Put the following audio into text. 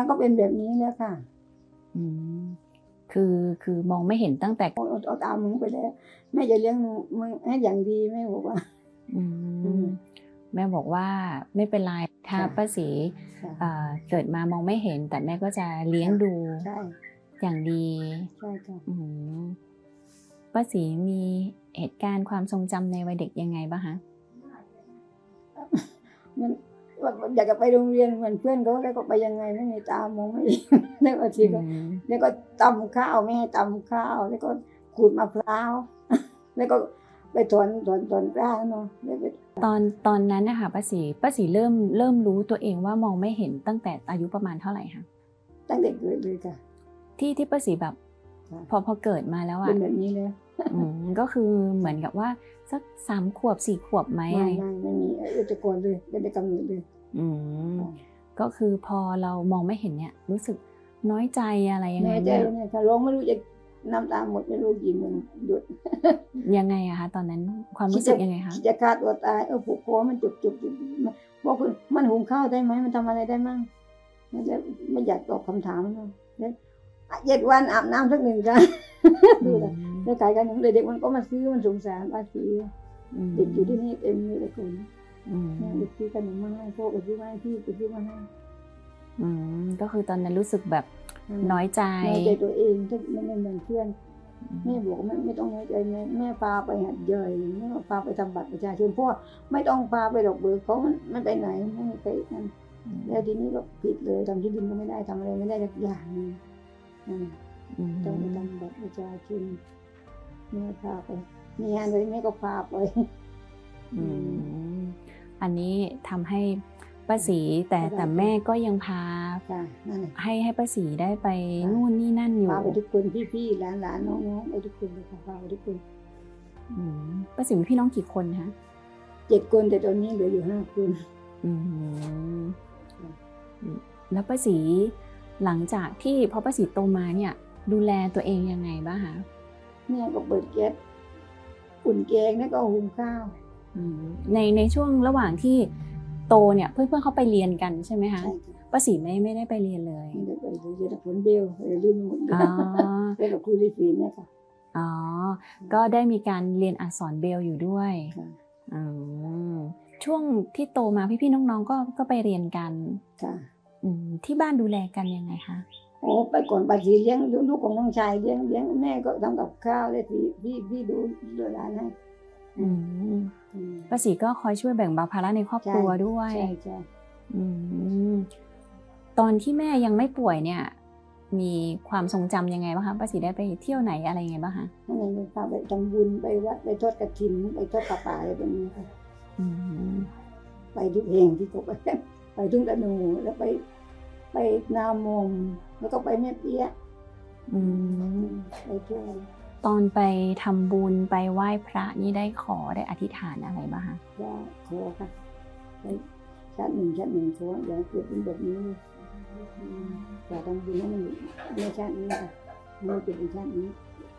ก็เป็นแบบนี้แล้วค่ะคือมองไม่เห็นตั้งแต่เอาตามมึงไปแล้วแม่จะเลี้ยงมึงให้อย่างดีแม่บอกว่าแม่บอกว่าไม่เป็นไรถ้าป้าศรีเกิดมามองไม่เห็นแต่แม่ก็จะเลี้ยงดูอย่างดีใช่ค่ะป้าศรีมีเหตุการณ์ความทรงจำในวัยเด็กยังไงบ้างคะมันอยากจะไปโรงเรียนเหมือนเพื่อนเขาแล้วก็ไปยังไงไม่มีตามองไม่เห็นแล้วก็ทีก็แล้วก็ตำข้าวไม่ให้ตำข้าวแล้วก็ขูดมะพร้าวแล้วก็ไปถอนกล้าเนาะตอนนั้นนะคะป้าศรีเริ่มรู้ตัวเองว่ามองไม่เห็นตั้งแต่อายุประมาณเท่าไหร่คะตั้งแต่เกิดเลยค่ะที่ป้าศรีแบบพอเกิดมาแล้วอะเป็นแบบนี้เลยก็คือเหมือนกับว่าสัก3 ขวบ 4 ขวบไหมไม่มีอุจจาระเลยไม่ได้กำเนิดเลยก็คือพอเรามองไม่เห็นเนี่ยรู้สึกน้อยใจอะไรยังไงน้อยใจเนี่ยค่ะร้องไม่รู้จะน้ำตาหมดไม่รู้กี่มันหยุดยังไงอะคะตอนนั้นความรู้สึกยังไงคะจะฆ่าตัวตายผูกคอมันจุกบอกคุณมันหุงข้าวได้ไหมมันทำอะไรได้มั่งไม่อยากตอบคำถามนะ7 วันอาบน้ำสัก1 ครั้งดูเลยแล้วขายกันเด็กมันก็มาซื้อมันสงสารป้าศรีเด็กอยู่ที่นี่เต็มเลยคุณเด็กซื้อขนมมาให้พวกซื้อมาให้พี่ซื้อมาให้ก็คือตอนนั้นรู้สึกแบบน้อยใจตัวเองถ้าไม่เหมือนเพื่อนแม่บอกไม่ต้องน้อยใจแม่พาไปหัดใหญ่แม่พาไปทำบัตรประชาชนเพราะไม่ต้องพาไปดอกเบิกเขามันไปไหนไม่ไปนั่นแล้วทีนี้ก็ผิดเลยทำที่ดินก็ไม่ได้ทำอะไรไม่ได้สักอย่างต้องไปทำบัตรประชาชนแม่พาไปมีงานอะไรแม่ก็พาไปอันนี้ทำให้ป้าศรีแต่แม่ก็ยังพาให้ป้าศรีได้ไปนู่นนี่นั่นอยู่พาไปทุกคนพี่หลานน้องไปทุกคนเลยค่ะพาไปทุกคนป้าศรีมีพี่น้องกี่คนคะ 7 คนแต่ตอนนี้เหลืออยู่5 คนแล้วป้าศรีหลังจากที่พอป้าศรีโตมาเนี่ยดูแลตัวเองยังไงบ้างคะเนี่ยก็เปิดแก๊สอุ่นแกงแล้วก็หุงข้าวในช่วงระหว่างที่โตเนี่ยเพื่อนเขาไปเรียนกันใช่ไหมคะป้าศรีไม่ได้ไปเรียนเลยไม่ได้ไปเรียนผลเบลลืมหมดเรียนกับครูลิฟีเนี่ยค่ะก็ได้มีการเรียนอักษรเบลอยู่ด้วยช่วงที่โตมาพี่ๆน้องๆก็ไปเรียนกันที่บ้านดูแลกันยังไงคะไปก่อนป้าศรีเลี้ยงลูกของน้องชายเลี้ยงแม่ก็ทำกับข้าวเลยพี่ดูหลานให้ป้าศรีก็คอยช่วยแบ่งเบาภาระในครอบครัวด้วยใช่ตอนที่แม่ยังไม่ป่วยเนี่ยมีความทรงจำยังไงบ้างคะป้าศรีได้ไปเที่ยวไหนอะไรยังไงบ้างคะไปพาไปทำบุญไปวัดไปทอดกฐินไปทอดผ้าป่าอะไรแบบนี้ค่ะไปทุกแห่งที่เขาไปทุ่งตะหนูแล้วไปนามงแล้วก็ไปแม่เปี้ยไปเที่ยวตอนไปทำบุญไปไหว้พระนี่ได้ขอได้อธิษฐานอะไรบ้างคะได้ขอค่ะชาติหนึ่งขออย่าเกิดเป็นแบบนี้อย่าทำบุญให้มันในชาตินี้ค่ะไม่เกิดเป็นชาตินี้